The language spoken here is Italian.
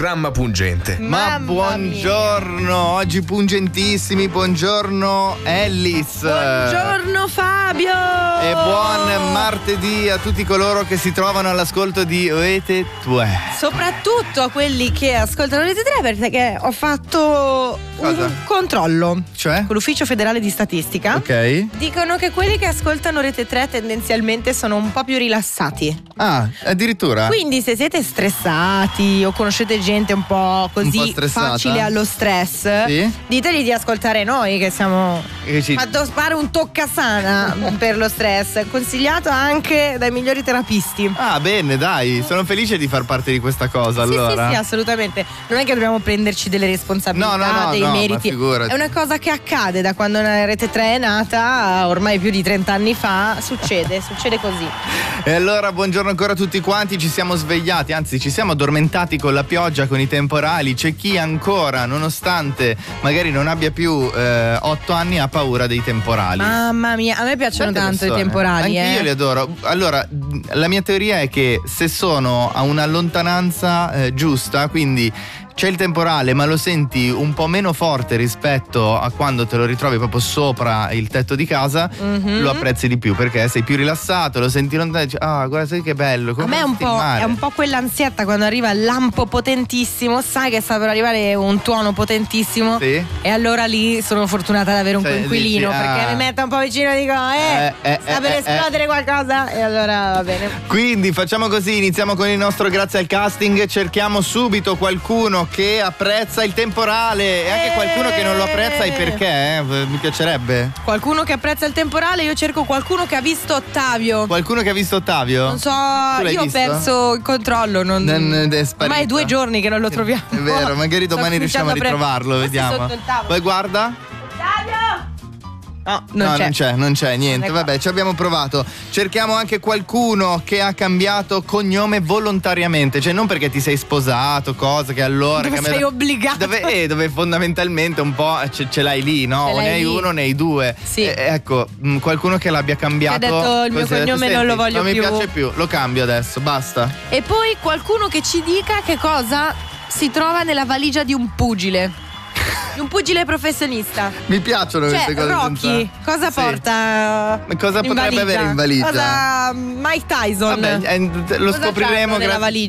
programma pungente. Ma buongiorno, oggi pungentissimi, buongiorno Ellis. Buongiorno Fabio. E buon martedì a tutti coloro che si trovano all'ascolto di Rete 3. Soprattutto a quelli che ascoltano Rete 3, perché ho fatto un controllo. Cioè? Con l'Ufficio Federale di Statistica. Ok. Dicono che quelli che ascoltano Rete 3 tendenzialmente sono un po' più rilassati. Ah, addirittura? Quindi se siete stressati o conoscete gente un po' così Un po' stressata? facile allo stress, Sì? ditegli di ascoltare noi che siamo fatto fare un toccasana per lo stress, consigliato anche dai migliori terapisti. Ah, bene, dai, sono felice di far parte di questa cosa, allora. Sì, assolutamente. Non è che dobbiamo prenderci delle responsabilità, dei meriti. Figurati. È una cosa che accade da quando la Rete 3 è nata, ormai più di 30 anni fa. Succede così. E allora, buongiorno ancora a tutti quanti. Ci siamo svegliati, anzi ci siamo addormentati con la pioggia, con i temporali. C'è chi ancora, nonostante magari non abbia più 8 anni, ha paura dei temporali. Mamma mia, a me piacciono tanto i temporali. Anche io li adoro. Allora, la mia teoria è che se sono a una lontananza giusta, quindi c'è il temporale ma lo senti un po' meno forte rispetto a quando te lo ritrovi proprio sopra il tetto di casa, lo apprezzi di più perché sei più rilassato, lo senti lontano e dici, ah, guarda, sai che bello. A me è un po' quell'ansietta quando arriva il lampo potentissimo, sai che sta per arrivare un tuono potentissimo, sì? E allora lì sono fortunata ad avere un coinquilino, dici, perché mi mette un po' vicino e dico sta per esplodere qualcosa, e allora va bene. Quindi facciamo così, iniziamo con il nostro grazie al casting, cerchiamo subito qualcuno che apprezza il temporale e anche qualcuno che non lo apprezza, e perché? Mi piacerebbe. Qualcuno che apprezza il temporale, io cerco qualcuno che ha visto Ottavio. Qualcuno che ha visto Ottavio? Non so, io ho perso il controllo, ormai è 2 giorni che non lo troviamo. È vero, magari domani riusciamo a ritrovarlo, vediamo. Sotto il tavolo. Poi guarda. Ottavio! No, non c'è niente. Vabbè, ci abbiamo provato. Cerchiamo anche qualcuno che ha cambiato cognome volontariamente, cioè non perché ti sei sposato, cosa che allora dove sei obbligato. Dove fondamentalmente un po' ce l'hai lì, no? O ne hai uno, ne hai due. Sì. Ecco, qualcuno che l'abbia cambiato. Che ha detto il mio cognome non lo voglio più. Non mi piace più, lo cambio adesso, basta. E poi qualcuno che ci dica che cosa si trova nella valigia di un pugile. Di un pugile professionista. Mi piacciono queste cose. Rocky, cosa porta? Cosa potrebbe avere in valigia? Mike Tyson. Vabbè, lo scopriremo nella valigia.